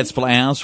It's Blast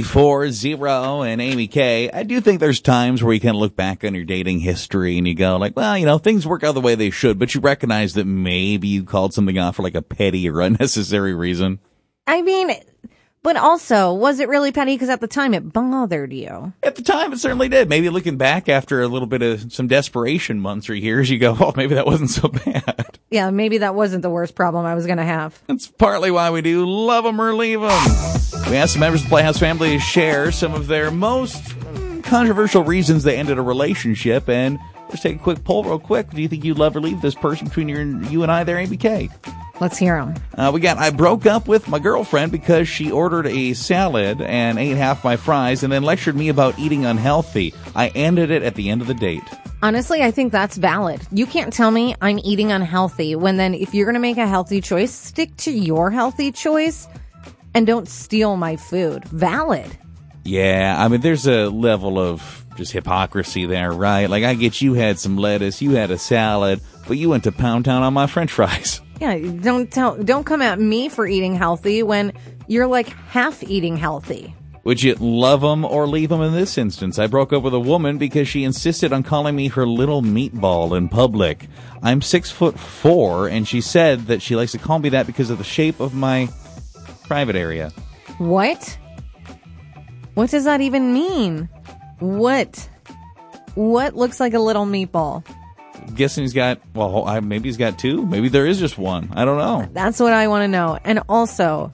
194.0 and Amy K. I do think there's times where you kind of look back on your dating history and you go like, well, you know, things work out the way they should, but you recognize that maybe you called something off for like a petty or unnecessary reason. I mean, but also, was it really petty? Because at the time it bothered you. At the time, it certainly did. Maybe looking back after a little bit of some desperation months or years, you go, oh, maybe that wasn't so bad. Yeah, maybe that wasn't the worst problem I was going to have. That's partly why we do Love 'em or Leave 'em. We asked the members of the Playhouse family to share some of their most controversial reasons they ended a relationship. And let's take a quick poll real quick. Do you think you'd love or leave this person between you and I there, Amy K? Let's hear them. I broke up with my girlfriend because she ordered a salad and ate half my fries and then lectured me about eating unhealthy. I ended it at the end of the date. Honestly, I think that's valid. You can't tell me I'm eating unhealthy when then if you're going to make a healthy choice, stick to your healthy choice and don't steal my food. Valid. Yeah, I mean, there's a level of just hypocrisy there, right? Like, I get you had some lettuce, you had a salad, but you went to Pound Town on my French fries. Yeah, don't come at me for eating healthy when you're like half eating healthy. Would you love them or leave them in this instance? I broke up with a woman because she insisted on calling me her little meatball in public. I'm 6'4", and she said that she likes to call me that because of the shape of my private area. What? What does that even mean? What looks like a little meatball? I'm guessing he's got, well, maybe he's got two. Maybe there is just one. I don't know. That's what I want to know. And also,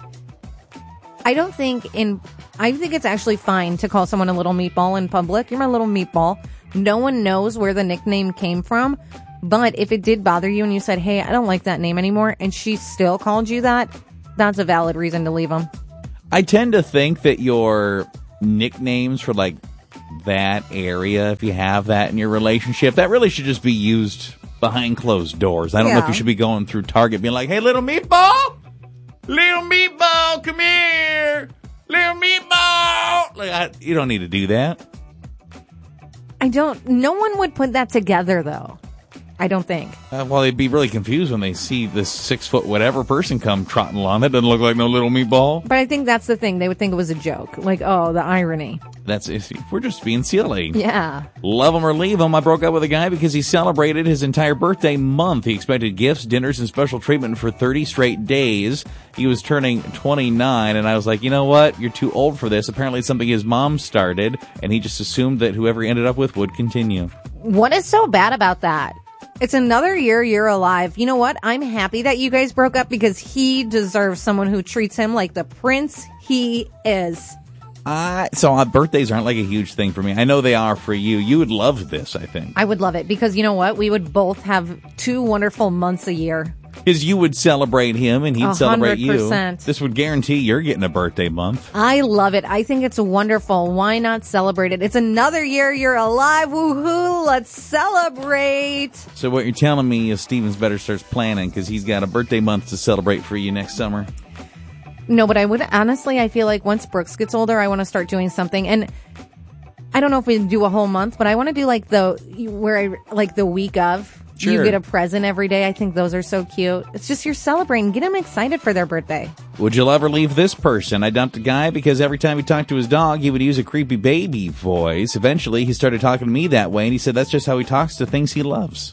I think it's actually fine to call someone a little meatball in public. You're my little meatball. No one knows where the nickname came from. But if it did bother you and you said, hey, I don't like that name anymore, and she still called you that, that's a valid reason to leave them. I tend to think that your nicknames for like that area, if you have that in your relationship, that really should just be used behind closed doors. I don't know if you should be going through Target being like, hey, little meatball, come here, little meatball. Like, you don't need to do that. No one would put that together, though. I don't think. Well, they'd be really confused when they see this 6 whatever person come trotting along. That doesn't look like no little meatball. But I think that's the thing. They would think it was a joke. Like, oh, the irony. We're just being silly. Yeah. Love him or leave him. I broke up with a guy because he celebrated his entire birthday month. He expected gifts, dinners, and special treatment for 30 straight days. He was turning 29, and I was like, you know what? You're too old for this. Apparently it's something his mom started, and he just assumed that whoever he ended up with would continue. What is so bad about that? It's another year you're alive. You know what? I'm happy that you guys broke up because he deserves someone who treats him like the prince he is. So birthdays aren't like a huge thing for me. I know they are for you. You would love this, I think. I would love it because you know what? We would both have 2 wonderful months a year. Because you would celebrate him and he'd 100%. Celebrate you. This would guarantee you're getting a birthday month. I love it. I think it's wonderful. Why not celebrate it? It's another year you're alive. Woohoo! Let's celebrate. So what you're telling me is Steven's better starts planning because he's got a birthday month to celebrate for you next summer. No, but I feel like once Brooks gets older, I want to start doing something. And I don't know if we do a whole month, but I want to do like the week of. Sure. You get a present every day. I think those are so cute. It's just you're celebrating. Get them excited for their birthday. Would you ever leave this person? I dumped a guy because every time he talked to his dog, he would use a creepy baby voice. Eventually, he started talking to me that way, and he said that's just how he talks to things he loves.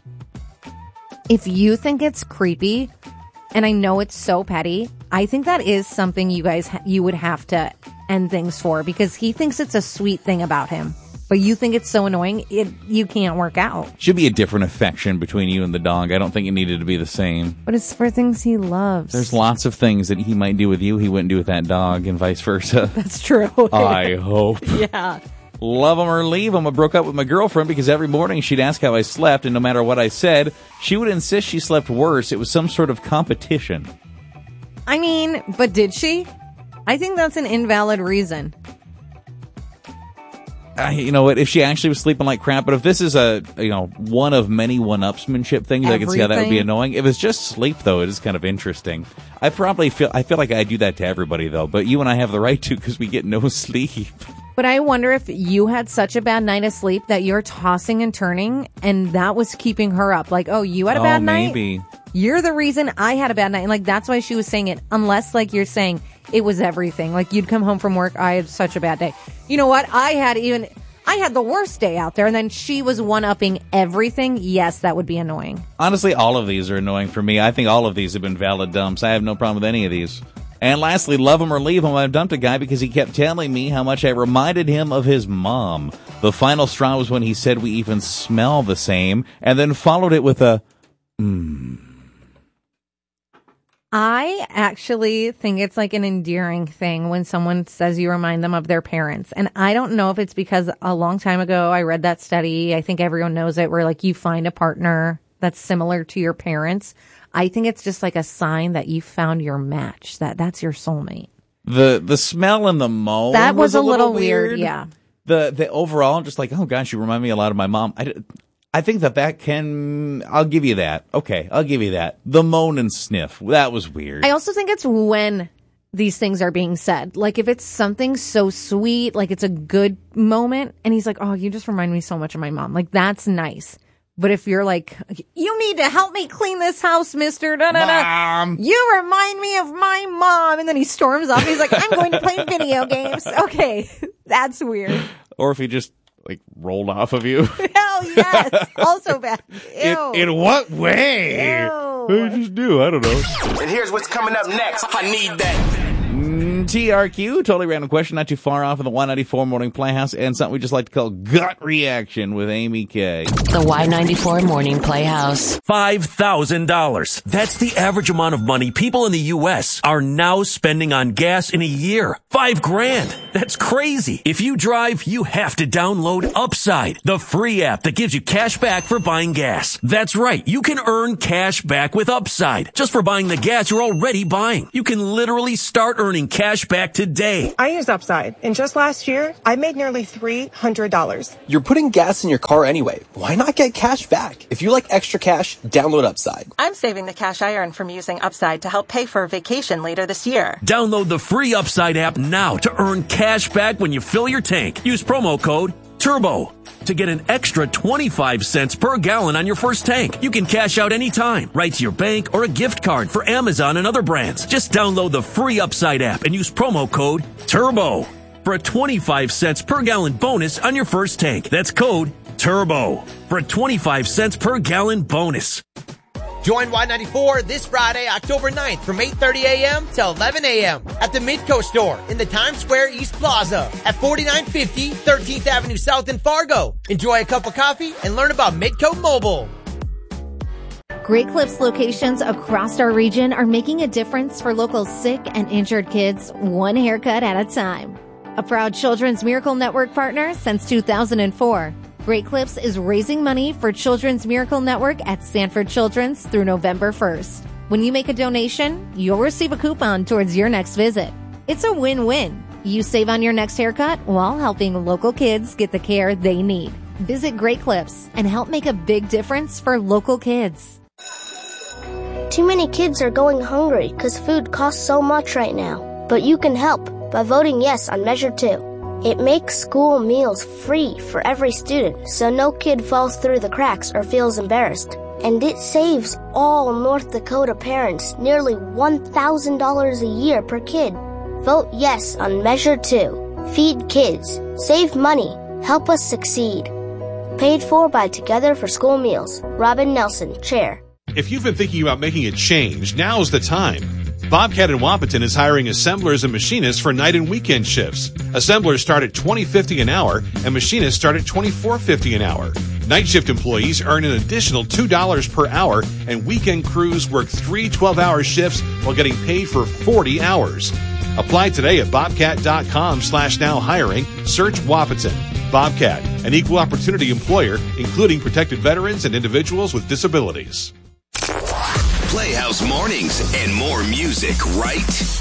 If you think it's creepy, and I know it's so petty, I think that is something you would have to end things for because he thinks it's a sweet thing about him. But you think it's so annoying, you can't work out. Should be a different affection between you and the dog. I don't think it needed to be the same. But it's for things he loves. There's lots of things that he might do with you he wouldn't do with that dog and vice versa. That's true. I hope. Yeah. Love him or leave him. I broke up with my girlfriend because every morning she'd ask how I slept, and no matter what I said, she would insist she slept worse. It was some sort of competition. I mean, but did she? I think that's an invalid reason. You know what? If she actually was sleeping like crap, but if this is one of many one-upsmanship things, I can see how that would be annoying. If it's just sleep, though, it is kind of interesting. I feel like I do that to everybody, though. But you and I have the right to because we get no sleep. But I wonder if you had such a bad night of sleep that you're tossing and turning, and that was keeping her up. Like, oh, you had a bad night? Maybe. You're the reason I had a bad night. And, like, that's why she was saying it. Unless, like you're saying, it was everything. Like, you'd come home from work, I had such a bad day. You know what? I had the worst day out there, and then she was one-upping everything. Yes, that would be annoying. Honestly, all of these are annoying for me. I think all of these have been valid dumps. I have no problem with any of these. And lastly, love him or leave him, I've dumped a guy because he kept telling me how much I reminded him of his mom. The final straw was when he said we even smell the same, and then followed it with a, I actually think it's like an endearing thing when someone says you remind them of their parents. And I don't know if it's because a long time ago I read that study. I think everyone knows it, where like you find a partner that's similar to your parents. I think it's just like a sign that you found your match, that's your soulmate. The smell and the moan that was a little weird. Yeah. The overall, just like, oh gosh, you remind me a lot of my mom. I think that can, I'll give you that. Okay, I'll give you that. The moan and sniff, that was weird. I also think it's when these things are being said. Like, if it's something so sweet, like it's a good moment, and he's like, oh, you just remind me so much of my mom. Like, that's nice. But if you're like, you need to help me clean this house, mister. Mom. You remind me of my mom. And then he storms off. He's like, I'm going to play video games. Okay, that's weird. Or if he just, like, rolled off of you. Hell yes. Also bad. Ew. In what way? Ew. I just do. I don't know. And here's what's coming up next. I need that. TRQ, totally random question, not too far off of the Y94 Morning Playhouse, and something we just like to call Gut Reaction with Amy K. The Y94 Morning Playhouse. $5,000. That's the average amount of money people in the U.S. are now spending on gas in a year. $5,000. That's crazy. If you drive, you have to download Upside, the free app that gives you cash back for buying gas. That's right. You can earn cash back with Upside just for buying the gas you're already buying. You can literally start earning cash back today. I use Upside, and just last year, I made nearly $300. You're putting gas in your car anyway. Why not get cash back? If you like extra cash, download Upside. I'm saving the cash I earn from using Upside to help pay for a vacation later this year. Download the free Upside app now to earn cash back when you fill your tank. Use promo code TURBO to get an extra 25 cents per gallon on your first tank. You can cash out anytime, right to your bank or a gift card for Amazon and other brands. Just download the free Upside app and use promo code TURBO for a 25 cents per gallon bonus on your first tank. That's code TURBO for a 25 cents per gallon bonus. Join Y94 this Friday, October 9th from 8:30 a.m. till 11 a.m. at the Midco store in the Times Square East Plaza at 4950 13th Avenue South in Fargo. Enjoy a cup of coffee and learn about Midco Mobile. Great Clips locations across our region are making a difference for local sick and injured kids, one haircut at a time. A proud Children's Miracle Network partner since 2004. Great Clips is raising money for Children's Miracle Network at Sanford Children's through November 1st. When you make a donation, you'll receive a coupon towards your next visit. It's a win-win. You save on your next haircut while helping local kids get the care they need. Visit Great Clips and help make a big difference for local kids. Too many kids are going hungry because food costs so much right now. But you can help by voting yes on Measure 2. It makes school meals free for every student, so no kid falls through the cracks or feels embarrassed. And it saves all North Dakota parents nearly $1,000 a year per kid. Vote yes on Measure 2. Feed kids. Save money. Help us succeed. Paid for by Together for School Meals. Robin Nelson, Chair. If you've been thinking about making a change, now's the time. Bobcat in Wapaton is hiring assemblers and machinists for night and weekend shifts. Assemblers start at $20.50 an hour and machinists start at $24.50 an hour. Night shift employees earn an additional $2 per hour, and weekend crews work 3 12-hour shifts while getting paid for 40 hours. Apply today at bobcat.com/now hiring. Search Wapaton. Bobcat, an equal opportunity employer, including protected veterans and individuals with disabilities. Playhouse Mornings and more music right